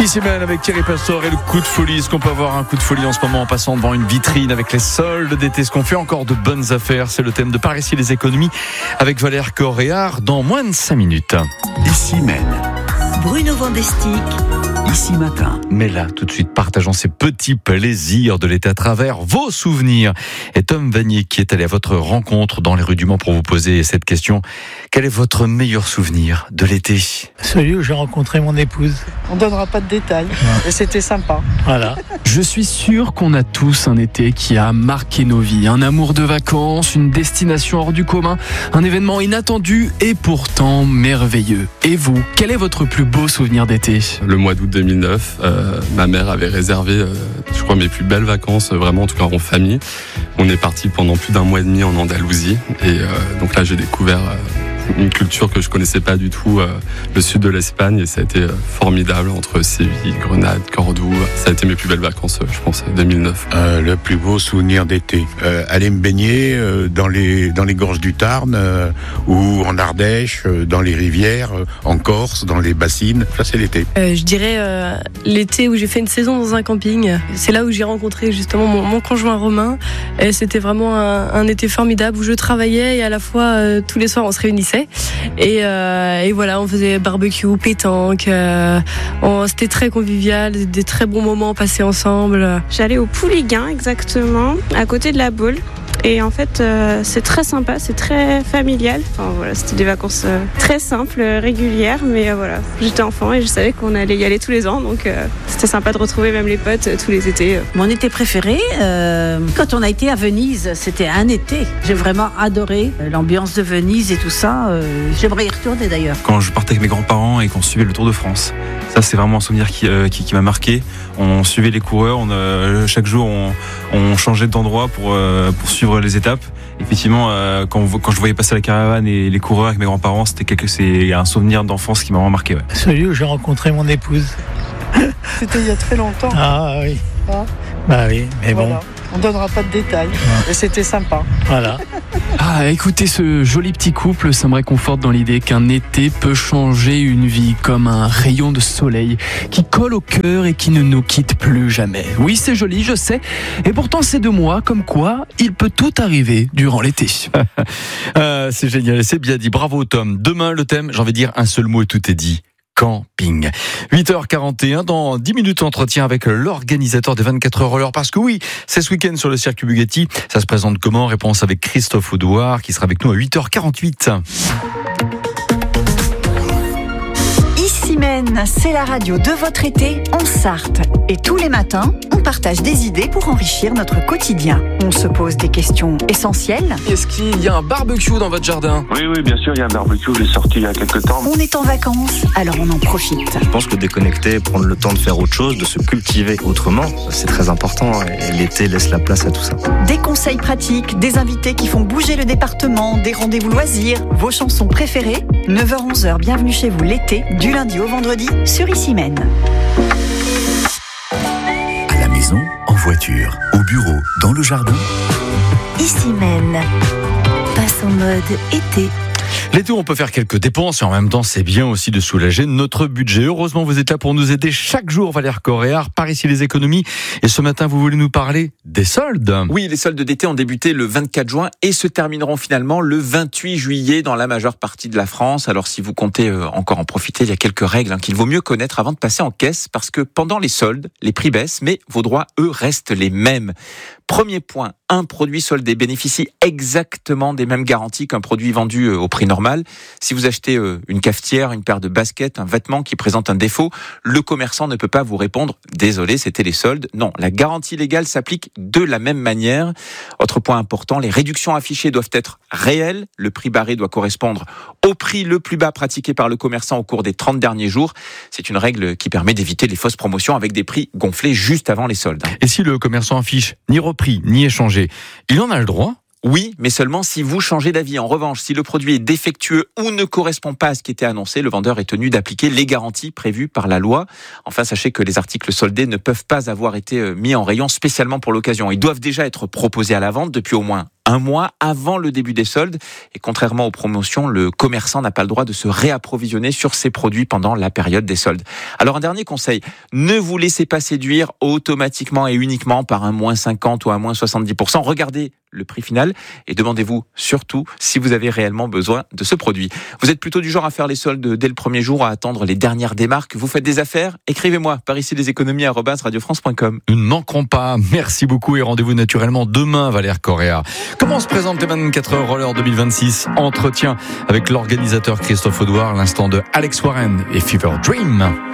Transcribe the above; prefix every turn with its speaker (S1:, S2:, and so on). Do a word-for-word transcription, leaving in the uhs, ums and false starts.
S1: Ici même avec Thierry Pastor et le coup de folie. Est-ce qu'on peut avoir un coup de folie en ce moment en passant devant une vitrine avec les soldes d'été? Est-ce qu'on fait encore de bonnes affaires? C'est le thème de Par ici les économies avec Valère Corréard dans moins de cinq minutes.
S2: Ici même
S3: Bruno Vandestick.
S2: Ici matin.
S1: Mais là, tout de suite, partageons ces petits plaisirs de l'été à travers vos souvenirs. Et Tom Vanier qui est allé à votre rencontre dans les rues du Mans pour vous poser cette question. Quel est votre meilleur souvenir de l'été?
S4: Celui où j'ai rencontré mon épouse.
S5: On donnera pas de détails, mais c'était sympa.
S4: Voilà.
S6: Je suis sûr qu'on a tous un été qui a marqué nos vies. Un amour de vacances, une destination hors du commun, un événement inattendu et pourtant merveilleux. Et vous, quel est votre plus beau souvenir d'été?
S7: Le mois d'août deux mille neuf, euh, ma mère avait réservé, euh, je crois, mes plus belles vacances, euh, vraiment en tout cas en famille. On est parti pendant plus d'un mois et demi en Andalousie. Et euh, donc là, j'ai découvert euh, une culture que je connaissais pas du tout, euh, le sud de l'Espagne, et ça a été euh, formidable entre Séville, Grenade, Cordoue. Ça a été mes plus belles vacances, euh, je pense, deux mille neuf.
S8: Euh, le plus beau souvenir d'été, euh, aller me baigner euh, dans les dans les gorges du Tarn euh, ou en Ardèche, euh, dans les rivières, euh, en Corse, dans les bassines. Ça, c'est l'été.
S9: Euh, je dirais euh, l'été où j'ai fait une saison dans un camping. C'est là où j'ai rencontré justement mon, mon conjoint Romain. Et c'était vraiment un, un été formidable où je travaillais et à la fois euh, tous les soirs on se réunissait. Et, euh, et voilà, on faisait barbecue, pétanque. Euh, on, c'était très convivial, des très bons moments passés ensemble.
S10: J'allais au Pouliguen exactement, à côté de la Baule. Et en fait, euh, c'est très sympa, c'est très familial. Enfin voilà, c'était des vacances euh, très simples, euh, régulières, mais euh, voilà, j'étais enfant et je savais qu'on allait y aller tous les ans, donc euh, c'était sympa de retrouver même les potes euh, tous les étés.
S3: Mon été préféré, euh, quand on a été à Venise, c'était un été. J'ai vraiment adoré l'ambiance de Venise et tout ça. Euh, j'aimerais y retourner d'ailleurs.
S11: Quand je partais avec mes grands-parents et qu'on suivait le Tour de France, ça c'est vraiment un souvenir qui, euh, qui, qui m'a marqué. On suivait les coureurs, on, euh, chaque jour on, on changeait d'endroit pour, euh, pour suivre les étapes. Effectivement, euh, quand, quand je voyais passer la caravane et les coureurs avec mes grands-parents, c'était quelque, c'est un souvenir d'enfance qui m'a vraiment marqué. Ouais.
S4: Celui où j'ai rencontré mon épouse.
S5: C'était il y a très longtemps.
S4: Ah oui.
S5: Ah.
S4: Bah oui, mais
S5: Voilà.
S4: bon.
S5: On donnera pas de détails, mais c'était sympa.
S4: Voilà.
S6: Ah, écoutez ce joli petit couple, ça me réconforte dans l'idée qu'un été peut changer une vie comme un rayon de soleil qui colle au cœur et qui ne nous quitte plus jamais. Oui, c'est joli, je sais. Et pourtant, c'est de moi, comme quoi il peut tout arriver durant l'été.
S1: euh, c'est génial, c'est bien dit. Bravo Tom. Demain, le thème, j'ai envie de dire un seul mot et tout est dit. Camping. huit heures quarante et un, dans dix minutes, entretien avec l'organisateur des vingt-quatre heures roller. Parce que oui, c'est ce week-end sur le circuit Bugatti. Ça se présente comment? Réponse avec Christophe Audouard qui sera avec nous à huit heures quarante-huit.
S12: Ici Même, c'est la radio de votre été en Sarthe. Et tous les matins, on partage des idées pour enrichir notre quotidien. On se pose des questions essentielles.
S6: Est-ce qu'il y a un barbecue dans votre jardin?
S13: Oui, oui, bien sûr, il y a un barbecue, je l'ai sorti il y a quelques temps.
S12: On est en vacances, alors on en profite.
S14: Je pense que déconnecter, prendre le temps de faire autre chose, de se cultiver autrement, c'est très important. Et l'été laisse la place à tout ça.
S12: Des conseils pratiques, des invités qui font bouger le département, des rendez-vous loisirs, vos chansons préférées. neuf heures onze heures, bienvenue chez vous l'été, du lundi au vendredi, sur Ici Même.
S2: À la maison, en voiture, au bureau, dans le jardin.
S12: Ici Même. Passe en mode été.
S1: L'été, on peut faire quelques dépenses et en même temps, c'est bien aussi de soulager notre budget. Heureusement, vous êtes là pour nous aider chaque jour, Valère Corréard, par ici les économies. Et ce matin, vous voulez nous parler des soldes.
S15: Oui, les soldes d'été ont débuté le vingt-quatre juin et se termineront finalement le vingt-huit juillet dans la majeure partie de la France. Alors, si vous comptez encore en profiter, il y a quelques règles hein, qu'il vaut mieux connaître avant de passer en caisse parce que pendant les soldes, les prix baissent, mais vos droits, eux, restent les mêmes. Premier point, un produit soldé bénéficie exactement des mêmes garanties qu'un produit vendu au prix normal. Si vous achetez une cafetière, une paire de baskets, un vêtement qui présente un défaut, le commerçant ne peut pas vous répondre « Désolé, c'était les soldes ». Non, la garantie légale s'applique de la même manière. Autre point important, les réductions affichées doivent être réelles. Le prix barré doit correspondre au prix le plus bas pratiqué par le commerçant au cours des trente derniers jours. C'est une règle qui permet d'éviter les fausses promotions avec des prix gonflés juste avant les soldes.
S1: Et si le commerçant affiche ni repris, ni échangé, il en a le droit ?
S15: Oui, mais seulement si vous changez d'avis. En revanche, si le produit est défectueux ou ne correspond pas à ce qui était annoncé, le vendeur est tenu d'appliquer les garanties prévues par la loi. Enfin, sachez que les articles soldés ne peuvent pas avoir été mis en rayon spécialement pour l'occasion. Ils doivent déjà être proposés à la vente depuis au moins un mois avant le début des soldes. Et contrairement aux promotions, le commerçant n'a pas le droit de se réapprovisionner sur ses produits pendant la période des soldes. Alors un dernier conseil, ne vous laissez pas séduire automatiquement et uniquement par un moins cinquante ou un moins soixante-dix pour cent. Regardez le prix final et demandez-vous surtout si vous avez réellement besoin de ce produit. Vous êtes plutôt du genre à faire les soldes dès le premier jour, à attendre les dernières démarques. Vous faites des affaires? Écrivez-moi par ici les économies arobase radio france point com.
S1: Nous ne manquerons pas. Merci beaucoup et rendez-vous naturellement demain, Valère Correa. Comment se présentent les vingt-quatre heures roller deux mille vingt-six? Entretien avec l'organisateur Christophe Audouard, l'instant de Alex Warren et Fever Dream.